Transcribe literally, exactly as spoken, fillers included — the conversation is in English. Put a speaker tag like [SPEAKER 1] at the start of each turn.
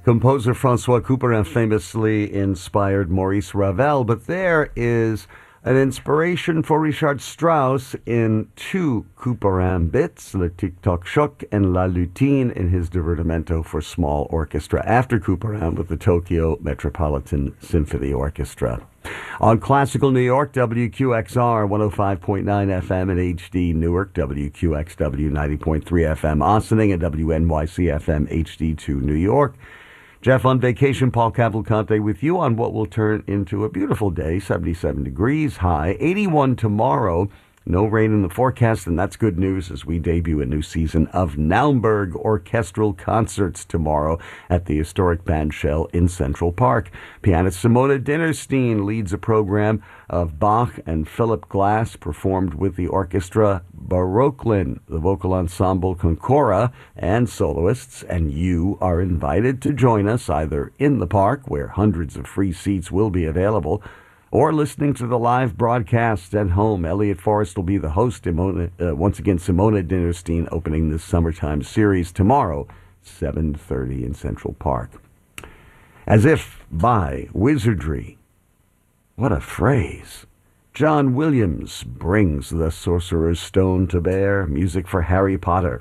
[SPEAKER 1] Composer Francois Couperin famously inspired Maurice Ravel, but there is an inspiration for Richard Strauss in two Couperin bits, Le Tic-Toc Choc and La Lutine, in his Divertimento for small orchestra, after Couperin with the Tokyo Metropolitan Symphony Orchestra. On Classical New York, W Q X R one oh five point nine F M in H D Newark, W Q X W ninety point three F M Ossining, and W N Y C F M H D two New York. Jeff on vacation, Paul Cavalcante with you on what will turn into a beautiful day, seventy-seven degrees high, eighty-one tomorrow. No rain in the forecast, and that's good news as we debut a new season of Naumburg Orchestral Concerts tomorrow at the historic Bandshell in Central Park. Pianist Simona Dinnerstein leads a program of Bach and Philip Glass, performed with the orchestra Baroquelin, the vocal ensemble Concora, and soloists, and you are invited to join us either in the park, where hundreds of free seats will be available, or listening to the live broadcast at home. Elliot Forrest will be the host. Simona, uh, once again, Simona Dinnerstein opening this summertime series tomorrow, seven thirty in Central Park. As if by wizardry, what a phrase, John Williams brings the Sorcerer's Stone to bear, music for Harry Potter.